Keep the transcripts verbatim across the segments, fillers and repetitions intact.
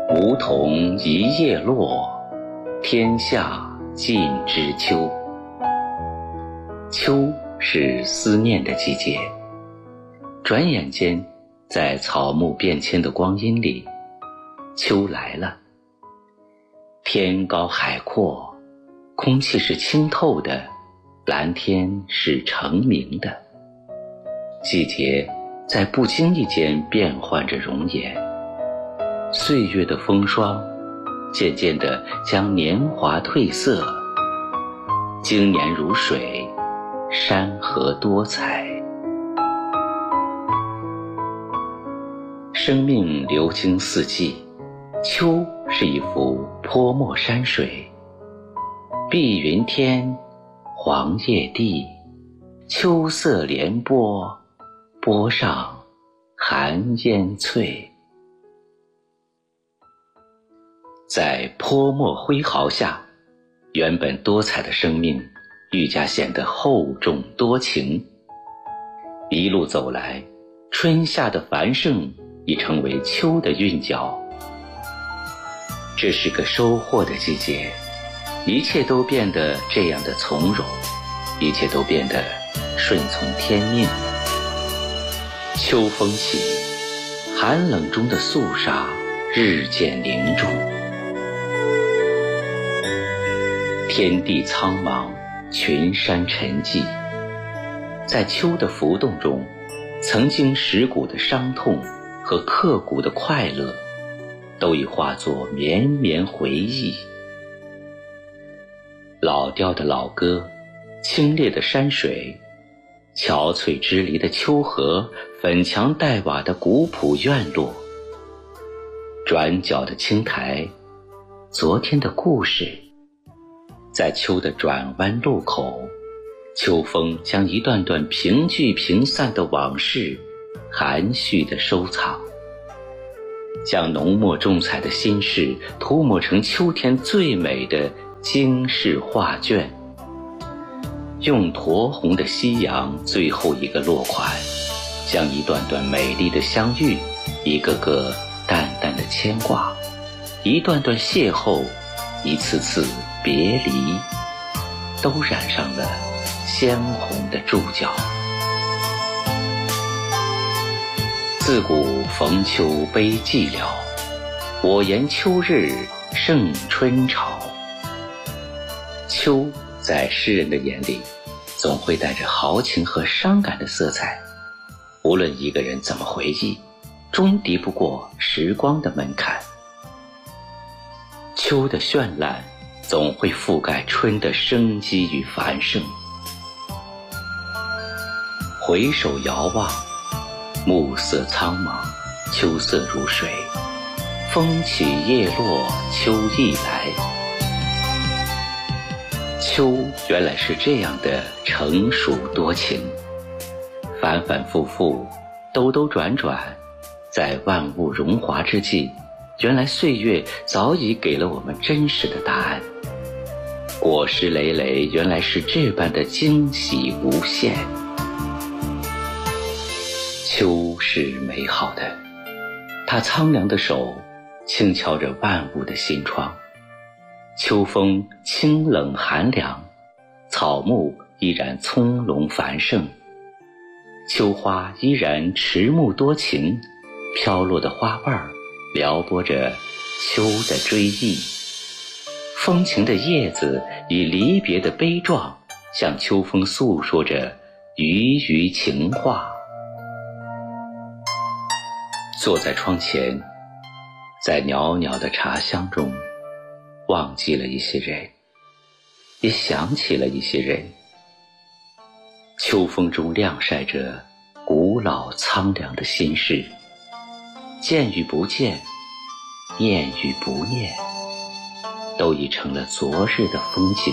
梧桐一叶落，天下尽知秋。秋是思念的季节，转眼间，在草木变迁的光阴里，秋来了。天高海阔，空气是清透的，蓝天是澄明的。季节在不经意间变换着容颜，岁月的风霜渐渐地将年华褪色，经年如水，山河多彩。生命流经四季，秋是一幅泼墨山水，碧云天，黄叶地，秋色连波，波上寒烟翠。在泼墨挥毫下，原本多彩的生命愈加显得厚重多情。一路走来，春夏的繁盛已成为秋的韵脚。这是个收获的季节，一切都变得这样的从容，一切都变得顺从天命。秋风起，寒冷中的肃杀日渐凝重。天地苍茫，群山沉寂，在秋的浮动中，曾经蚀骨的伤痛和刻骨的快乐，都已化作绵绵回忆。老调的老歌，清冽的山水，憔悴支离的秋河，粉墙黛瓦的古朴院落，转角的青苔，昨天的故事。在秋的转弯路口，秋风将一段段平聚平散的往事含蓄地收藏，将浓墨重彩的心事涂抹成秋天最美的惊世画卷。用酡红的夕阳最后一个落款，将一段段美丽的相遇，一个个淡淡的牵挂，一段段邂逅，一次次别离，都染上了鲜红的注脚。自古逢秋悲寂寥，我言秋日胜春潮。秋在诗人的眼里，总会带着豪情和伤感的色彩。无论一个人怎么回忆，终敌不过时光的门槛。秋的绚烂总会覆盖春的生机与繁盛。回首遥望，暮色苍茫，秋色如水，风起叶落，秋意来。秋原来是这样的成熟多情，反反复复，兜兜转转，在万物荣华之际，原来岁月早已给了我们真实的答案。果实累累，原来是这般的惊喜无限。秋是美好的，它苍凉的手轻敲着万物的心窗。秋风清冷寒凉，草木依然葱茏繁盛，秋花依然迟暮多情，飘落的花瓣撩拨着秋的追忆。风情的叶子以离别的悲壮，向秋风诉说着余余情话。坐在窗前，在袅袅的茶香中，忘记了一些人，也想起了一些人。秋风中晾晒着古老苍凉的心事，见与不见，念与不念，都已成了昨日的风景。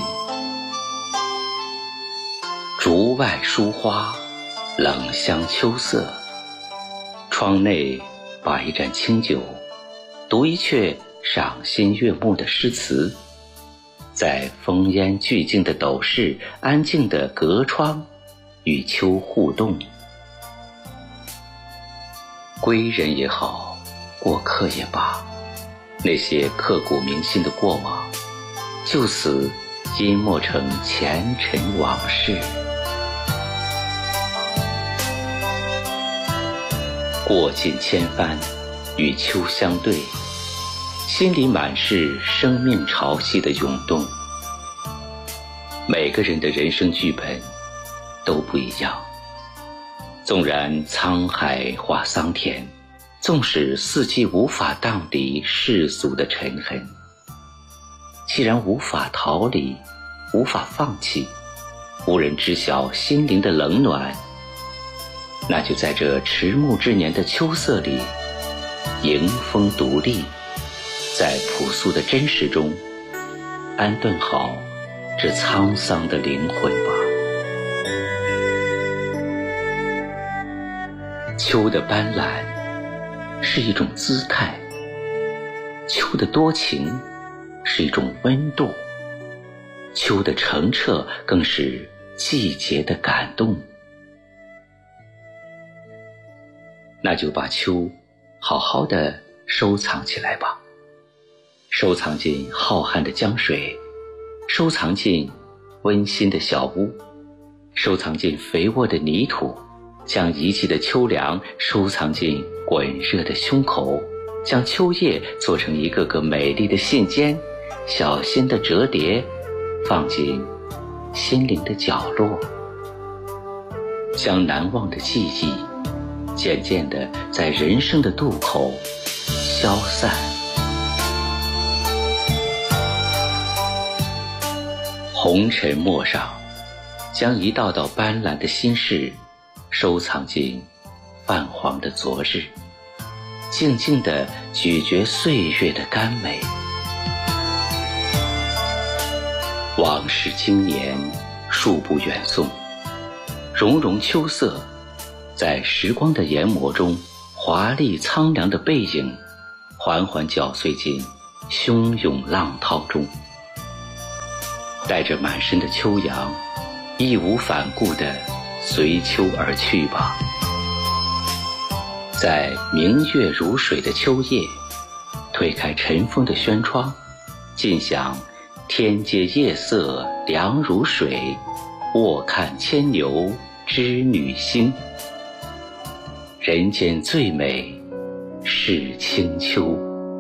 竹外疏花，冷香秋色，窗内把一盏清酒，读一阙赏心悦目的诗词，在烽烟俱静的斗室，安静的隔窗，与秋互动。归人也好，过客也罢， 那些刻骨铭心的过往，就此淹没成前尘往事。过尽千帆，与秋相对，心里满是生命潮汐的涌动。每个人的人生剧本都不一样，纵然沧海化桑田，纵使四季无法荡涤世俗的尘痕，既然无法逃离，无法放弃，无人知晓心灵的冷暖，那就在这迟暮之年的秋色里，迎风独立，在朴素的真实中安顿好这沧桑的灵魂吧。秋的斑斓是一种姿态，秋的多情是一种温度，秋的澄澈更是季节的感动。那就把秋好好的收藏起来吧，收藏进浩瀚的江水，收藏进温馨的小屋，收藏进肥沃的泥土，将遗弃的秋凉收藏进滚热的胸口，将秋叶做成一个个美丽的信笺，小心的折叠，放进心灵的角落，将难忘的记忆渐渐地在人生的渡口消散。红尘陌上，将一道道斑斓的心事收藏进泛黄的昨日，静静地咀嚼岁月的甘美。往事经年，数不远送，融融秋色在时光的研磨中，华丽苍凉的背影缓缓搅碎进汹涌浪涛中，带着满身的秋阳，义无反顾地随秋而去吧。在明月如水的秋夜，推开尘封的轩窗，尽享天阶夜色凉如水，卧看牵牛织女星。人间最美是清秋。